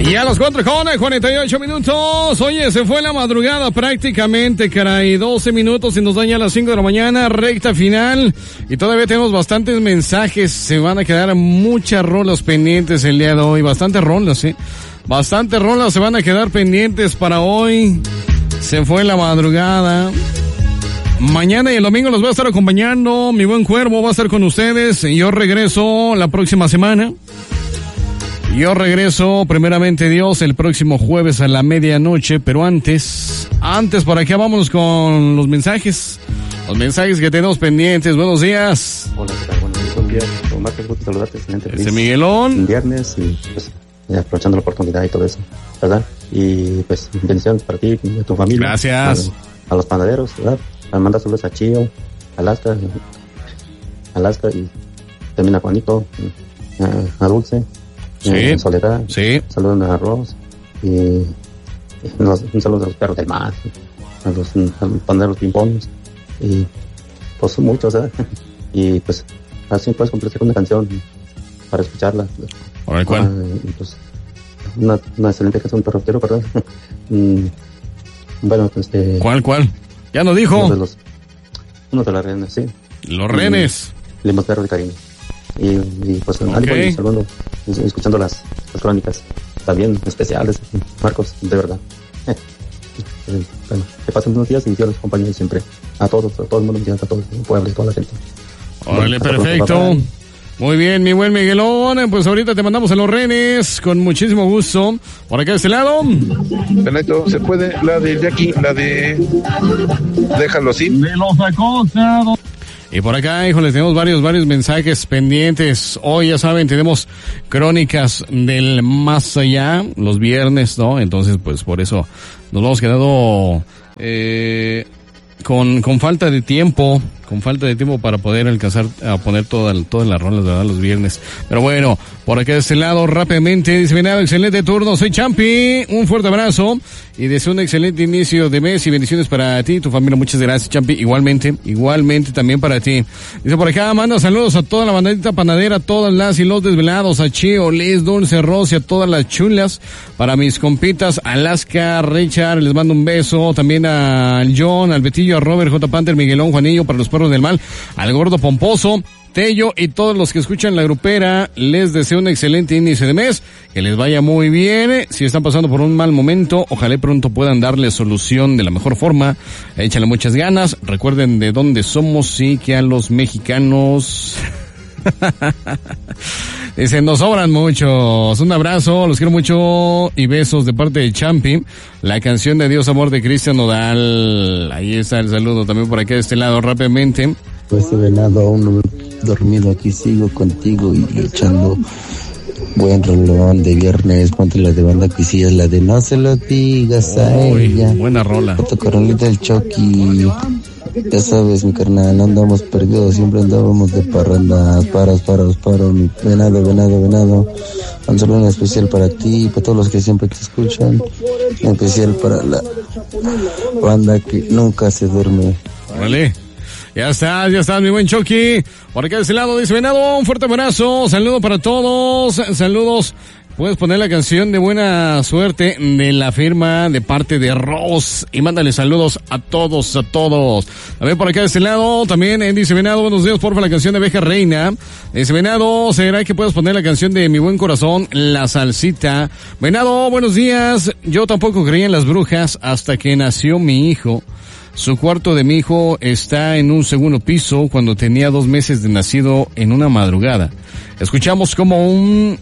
Y a las 4:48. Oye, se fue la madrugada prácticamente, caray. 12 minutos y nos dan ya las 5 de la mañana, recta final. Y todavía tenemos bastantes mensajes. Se van a quedar muchas rolas pendientes el día de hoy. Bastantes rolas, Bastantes rolas se van a quedar pendientes para hoy. Se fue la madrugada. Mañana y el domingo los voy a estar acompañando. Mi buen Cuervo va a estar con ustedes. Y yo regreso la próxima semana. Yo regreso, primeramente Dios, el próximo jueves a la medianoche, pero antes por acá vámonos con los mensajes que tenemos pendientes. Buenos días. Hola, ¿qué tal? Buenos días. Omar, qué gusto saludarte, excelente. Feliz Miguelón. Viernes y pues aprovechando la oportunidad y todo eso, ¿verdad? Y pues bendiciones para ti y a tu familia. Gracias. A los panaderos, ¿verdad? A mandar saludos a Chío, Alaska y también a Juanito, a Dulce. Sí. Soledad. Sí. Saludos a Arroz. Y un saludo a los perros del mar. A los panaderos pimpones. Y pues muchos, ¿verdad? Y pues así puedes complacer con una canción para escucharla. A ver, ¿cuál? Y pues una excelente canción perroquero, ¿verdad? Bueno, ¿Cuál? Ya no dijo. Uno de las renes, sí. Los renes. Limos perro de cariño. Y pues okay. Saludo, escuchando las crónicas también especiales, Marcos, de verdad. Bueno, que pasen unos días y Dios los acompañe siempre. A todo el mundo, a todo el pueblo y toda la gente. Órale, bueno, perfecto. Muy bien, mi buen Miguelón, pues ahorita te mandamos a los renes, con muchísimo gusto. Por acá de este lado. Benito, ¿se puede? La de Jackie, la de Déjalo así. De los acosados. Y por acá, híjole, tenemos varios mensajes pendientes. Hoy, ya saben, tenemos crónicas del más allá, los viernes, ¿no? Entonces, pues por eso nos hemos quedado con falta de tiempo para poder alcanzar a poner todas las rolas, ¿verdad? Los viernes. Pero bueno, por acá de este lado, rápidamente, dice Venado, excelente turno, soy Champi, un fuerte abrazo y deseo un excelente inicio de mes y bendiciones para ti y tu familia. Muchas gracias, Champi, igualmente también para ti. Dice por acá, manda saludos a toda la bandita panadera, a todas las y los desvelados, a Chío, Liz, Dulce, Rosy, a todas las chulas, para mis compitas, Alaska, Richard, les mando un beso, también al John, al Betillo, a Robert, J. Panther, Miguelón, Juanillo, para los perros del mal, al gordo pomposo, Tello y todos los que escuchan la grupera, les deseo un excelente inicio de mes, que les vaya muy bien. Si están pasando por un mal momento, ojalá pronto puedan darle solución de la mejor forma. Échale muchas ganas, recuerden de dónde somos y que a los mexicanos dicen, nos sobran muchos. Un abrazo, los quiero mucho y besos de parte de Champi. La canción de Dios Amor de Cristian Nodal. Ahí está el saludo también por aquí de este lado rápidamente. Pues Venado, aún dormido aquí, sigo contigo y echando buen rolón de viernes. Ponte la de Banda Cuisillas, la de No se lo digas a ella. Buena rola. Foto Carolita del Chucky. Ya sabes, mi carnal, no andamos perdidos, siempre andábamos de parrandas, paros, mi venado. Un saludo especial para ti y para todos los que siempre te escuchan. En especial para la banda que nunca se duerme. Vale. Ya estás, mi buen Chucky. Por acá de ese lado dice Venado, un fuerte abrazo, saludo para todos, saludos. Puedes poner la canción de Buena Suerte de la firma de parte de Ross y mándale saludos a todos. También por acá de este lado, también dice Venado, buenos días, porfa, la canción de Abeja Reina. Dice Venado, ¿será que puedes poner la canción de Mi Buen Corazón, La Salsita? Venado, buenos días, yo tampoco creía en las brujas hasta que nació mi hijo. Su cuarto de mi hijo está en un segundo piso cuando tenía 2 meses de nacido en una madrugada. Escuchamos como un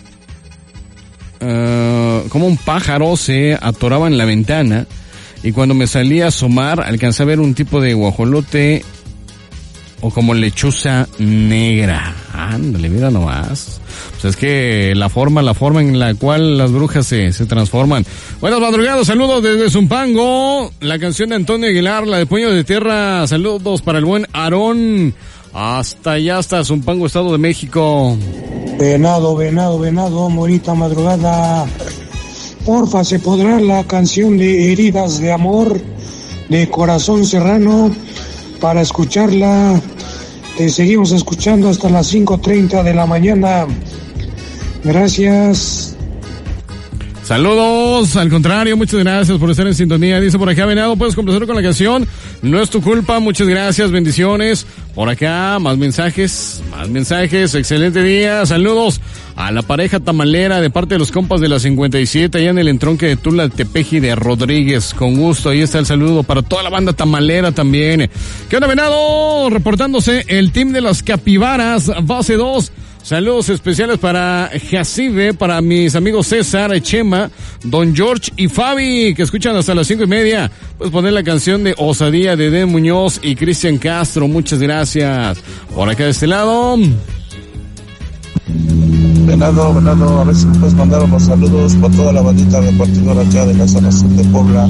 pájaro se atoraba en la ventana y cuando me salí a asomar alcancé a ver un tipo de guajolote o como lechuza negra. Ándale, mira nomás. Pues es que la forma en la cual las brujas se transforman. Buenas madrugadas, saludos desde Zumpango. La canción de Antonio Aguilar, la de Puño de Tierra. Saludos para el buen Aarón. Hasta allá, hasta Zumpango, Estado de México. Venado, bonita madrugada. Porfa, ¿se podrá la canción de Heridas de Amor de Corazón Serrano para escucharla? Te seguimos escuchando hasta las 5:30 de la mañana. Gracias. Saludos, al contrario, muchas gracias por estar en sintonía. Dice por acá, Venado, puedes complacer con la canción. No es tu culpa, muchas gracias, bendiciones. Por acá, más mensajes, excelente día. Saludos a la pareja tamalera de parte de los compas de la 57, allá en el entronque de Tula, Tepeji de Rodríguez. Con gusto, ahí está el saludo para toda la banda tamalera también. ¿Qué onda, Venado? Reportándose el team de las Capibaras, base 2. Saludos especiales para Jacibe, para mis amigos César, Chema, Don George y Fabi, que escuchan hasta las 5:30. Puedes poner la canción de Osadía de Den Muñoz y Cristian Castro. Muchas gracias. Por acá de este lado. Venado, a ver si me puedes mandar unos saludos para toda la bandita repartidora acá de la zona sur de Puebla.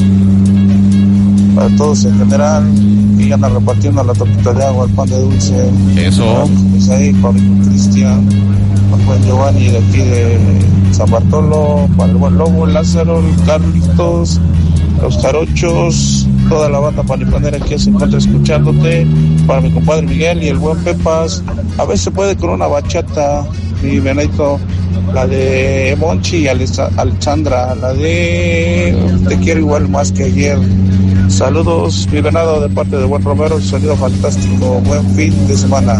Para todos en general, que andan repartiendo la tapita de agua, el pan de dulce. Eso. Para ahí, para mi Cristian, para el buen Giovanni de aquí de San Bartolo, para el buen Lobo, Lázaro, el Carlitos, los Jarochos, toda la banda panipanera que se encuentra escuchándote, para mi compadre Miguel y el buen Pepas. A ver si se puede con una bachata, mi Benito, la de Monchi y Alexandra, la de Te quiero igual más que ayer. Saludos, mi Venado, de parte de Buen Romero, sonido fantástico, buen fin de semana.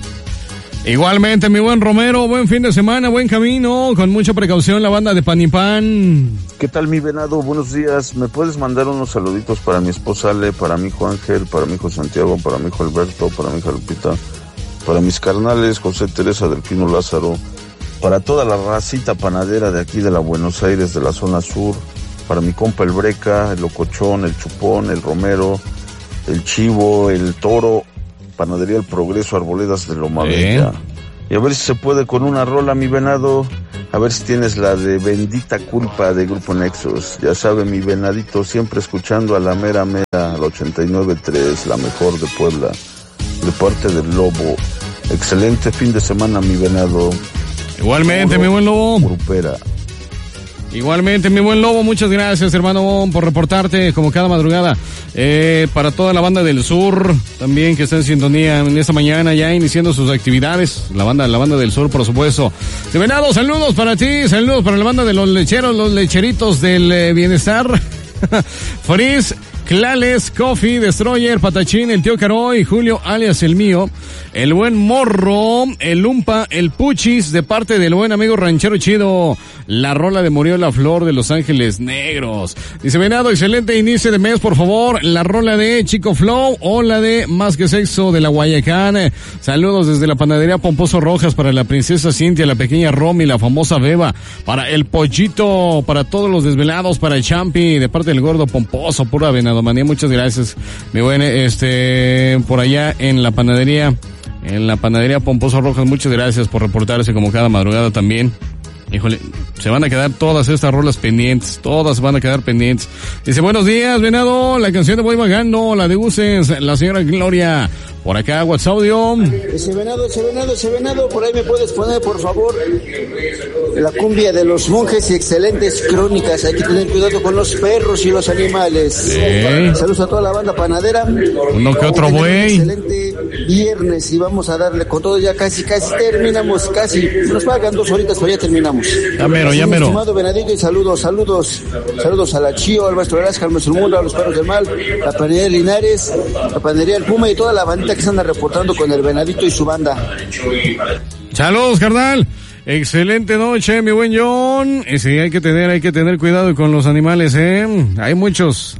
Igualmente, mi buen Romero, buen fin de semana, buen camino, con mucha precaución la banda de Panipán. ¿Qué tal, mi Venado? Buenos días. ¿Me puedes mandar unos saluditos para mi esposa Ale, para mi hijo Ángel, para mi hijo Santiago, para mi hijo Alberto, para mi hija Lupita, para mis carnales José, Teresa, Delfino, Lázaro, para toda la racita panadera de aquí de la Buenos Aires, de la zona sur, para mi compa el Breca, el Locochón, el Chupón, el Romero, el Chivo, el Toro, Panadería El Progreso, Arboledas de Loma Bella. Y a ver si se puede con una rola, mi Venado, a ver si tienes la de Bendita Culpa de Grupo Nexus. Ya sabe, mi Venadito, siempre escuchando a la mera, al 89.3, la mejor de Puebla, de parte del Lobo. Excelente fin de semana, mi Venado. Igualmente, mi buen Lobo. Grupera. Igualmente, mi buen Lobo, muchas gracias, hermano, por reportarte como cada madrugada. Para toda la banda del sur, también que está en sintonía en esta mañana, ya iniciando sus actividades. La banda del sur, por supuesto. De Venado, saludos para ti, saludos para la banda de los lecheros, los lecheritos del bienestar. Frizz, Clales, Coffee, Destroyer, Patachín, el tío Caroy, Julio alias el mío, el buen Morro, el Lumpa, el Puchis, de parte del buen amigo ranchero chido, la rola de Murió la Flor de Los Ángeles Negros. Dice Venado, excelente inicio de mes, por favor, la rola de Chico Flow o la de Más que Sexo de la Guayacán. Saludos desde la panadería Pomposo Rojas para la princesa Cintia, la pequeña Romy, la famosa Beba, para el Pollito, para todos los desvelados, para el Champi, de parte del gordo Pomposo, pura Venado manía, muchas gracias, mi buen, por allá en la panadería Pomposo Rojas, muchas gracias por reportarse como cada madrugada también. Híjole, se van a quedar todas estas rolas pendientes, todas van a quedar pendientes. Dice, buenos días, Venado, la canción de Voy Vagando, la de Uses, la señora Gloria, por acá, WhatsApp audio. Ese venado, por ahí me puedes poner, por favor, la cumbia de los monjes y excelentes crónicas. Hay que tener cuidado con los perros y los animales. Saludos a toda la banda panadera. Uno que otro buey. Excelente viernes y vamos a darle con todo, ya casi terminamos, casi. Nos pagan 2 horitas, pero ya terminamos. Ya mero. Estimado Venadito, y saludos a la Chío, al maestro Velasco, al maestro Mundo, a los perros del mal, la panadería Linares, la panadería El Puma y toda la bandita que se anda reportando con el Venadito y su banda. Saludos, carnal. Excelente noche, mi buen John. Sí, hay que tener cuidado con los animales, Hay muchos.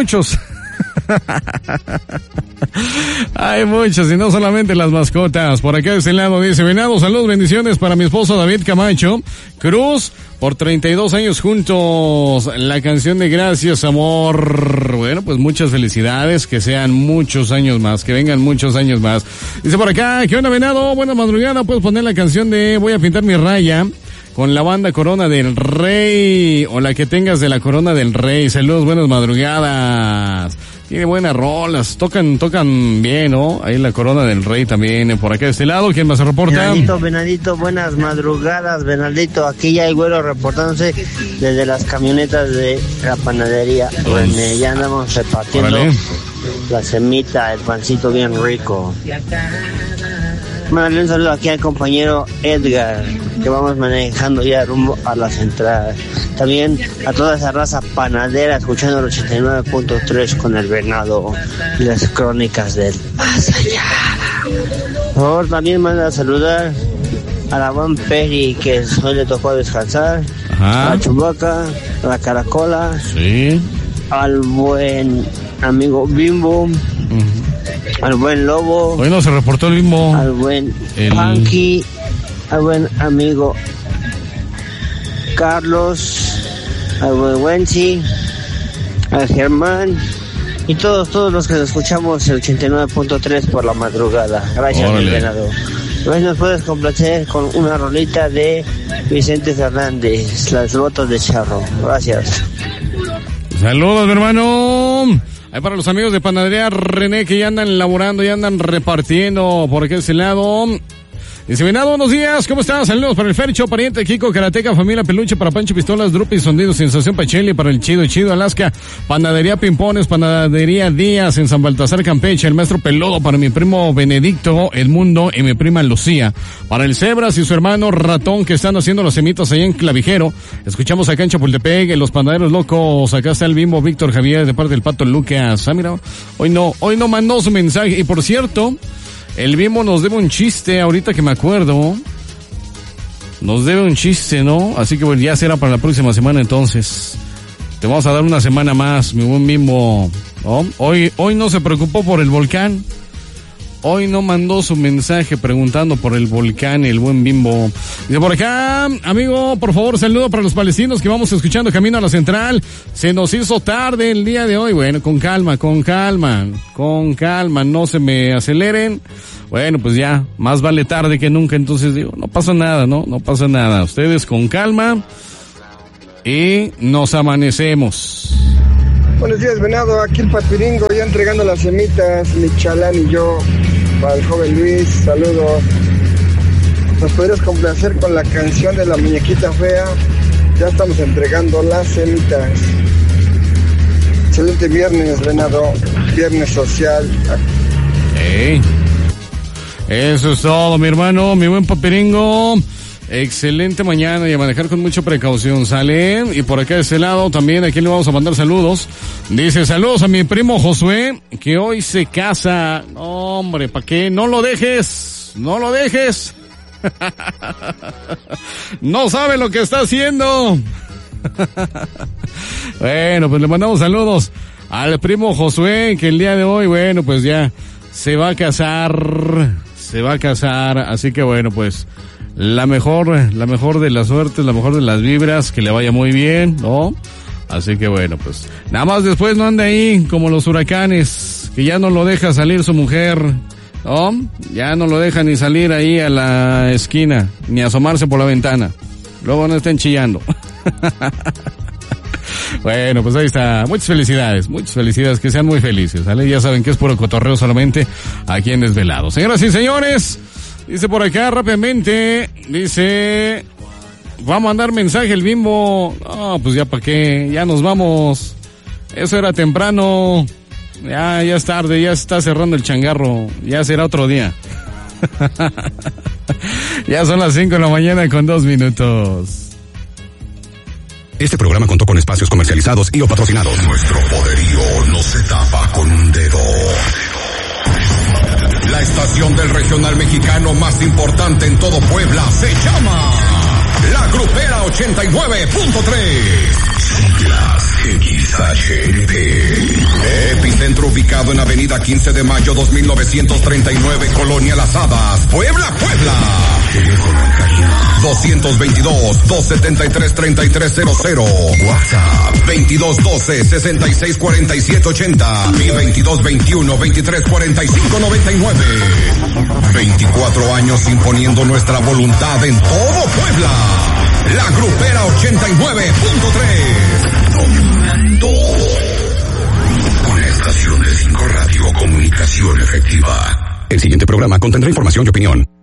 Hay muchos y no solamente las mascotas. Por acá de este lado dice Venado, saludos, bendiciones para mi esposo David Camacho Cruz por 32 años juntos. La canción de Gracias Amor. Bueno, pues muchas felicidades, que sean muchos años más, que vengan muchos años más. Dice por acá, ¿qué onda, Venado? Buena madrugada, puedes poner la canción de Voy a pintar mi raya con la banda Corona del Rey, o la que tengas de la Corona del Rey. Saludos, buenas madrugadas. Tiene buenas rolas, tocan bien, ¿no? Ahí la Corona del Rey también, por acá de este lado. ¿Quién más se reporta? Venadito, buenas madrugadas, Venadito. Aquí ya hay güero reportándose desde las camionetas de la panadería. Pues, ya andamos repartiendo la semita, el pancito bien rico. Mándale un saludo aquí al compañero Edgar, que vamos manejando ya rumbo a la central. También a toda esa raza panadera escuchando el 89.3 con el venado y las crónicas del más allá. Por favor, también manda a saludar a la Van Peri, que hoy le tocó descansar. Ajá. A la Chubaca, a la Caracola. Sí. Al buen amigo Bimbo. Al buen Lobo. Hoy no se reportó el Bimbo. Al buen Punky. Al buen amigo Carlos. Al buen Wensi. Al Germán. Y todos los que escuchamos el 89.3 por la madrugada. Gracias, mi venado. Hoy nos puedes complacer con una rolita de Vicente Fernández, Las Botas de Charro. Gracias. Saludos, mi hermano. Ahí para los amigos de Panadería René, que ya andan laborando, ya andan repartiendo por aquel lado. Dice, venado, buenos días, ¿cómo estás? Saludos para el Fercho, pariente Kiko, Karateca, familia Peluche, para Pancho Pistolas, Drupi, Sondido, Sensación Pacheli, para el Chido, Alaska, Panadería Pimpones, Panadería Díaz, en San Baltasar, Campeche, el maestro Peludo, para mi primo Benedicto, Edmundo, y mi prima Lucía, para el Cebras y su hermano Ratón, que están haciendo los semitas allá en Clavijero. Escuchamos acá en Chapultepec, en los Panaderos Locos, acá está el Bimbo Víctor Javier, de parte del Pato Lucas. Ah, mira, hoy no mandó su mensaje, y por cierto, el Bimbo nos debe un chiste, ahorita que me acuerdo. Nos debe un chiste, ¿no? Así que bueno, ya será para la próxima semana entonces. Te vamos a dar una semana más, mi buen Bimbo, ¿no? Hoy no se preocupó por el volcán. Hoy no mandó su mensaje preguntando por el volcán, el buen Bimbo. Dice por acá, amigo, por favor, saludo para los palestinos que vamos escuchando camino a la central. Se nos hizo tarde el día de hoy. Bueno, con calma, no se me aceleren. Bueno, pues ya, más vale tarde que nunca, entonces digo, no pasa nada, ¿no? No pasa nada. Ustedes con calma y nos amanecemos. Buenos días, venado. Aquí el Papiringo ya entregando las semitas, mi chalán y yo, para el joven Luis. Saludos. ¿Nos podrías complacer con la canción de la muñequita fea? Ya estamos entregando las semitas. Excelente viernes, venado. Viernes social. Hey. Eso es todo, mi hermano, mi buen Papiringo. Excelente mañana y a manejar con mucha precaución, ¿sale? Y por acá de este lado también, aquí le vamos a mandar saludos. Dice, saludos a mi primo Josué, que hoy se casa. No, hombre, ¿para qué? No lo dejes. No sabe lo que está haciendo. Bueno, pues le mandamos saludos al primo Josué, que el día de hoy, bueno, pues ya se va a casar, así que bueno, pues la mejor de las suertes, la mejor de las vibras, que le vaya muy bien, ¿no? Así que bueno, pues nada más después no ande ahí como los huracanes, que ya no lo deja salir su mujer, ¿no? Ya no lo deja ni salir ahí a la esquina, ni asomarse por la ventana. Luego no estén chillando. Bueno, pues ahí está. Muchas felicidades, que sean muy felices, ¿vale? Ya saben que es puro cotorreo solamente aquí en Desvelado. Señoras y señores, dice por acá rápidamente, dice, va a mandar mensaje el Bimbo. Ah, pues ya para qué, ya nos vamos. Eso era temprano. Ya es tarde, ya está cerrando el changarro. Ya será otro día. Ya son las 5 de la mañana con 2 minutos. Este programa contó con espacios comercializados y o patrocinados. Nuestro poderío no se tapa con un dedo. La estación del regional mexicano más importante en todo Puebla se llama La Grupera 89.3. XHNP. Epicentro ubicado en Avenida 15 de Mayo 2939, Colonia Las Hadas, Puebla. Teléfono en cabina 222-273-3300. WhatsApp 2212-664780 y 2221-234599. 24 años imponiendo nuestra voluntad en todo Puebla. La Grupera 89.3. Dominando. Una estación de 5 Radio Comunicación Efectiva. El siguiente programa contendrá información y opinión.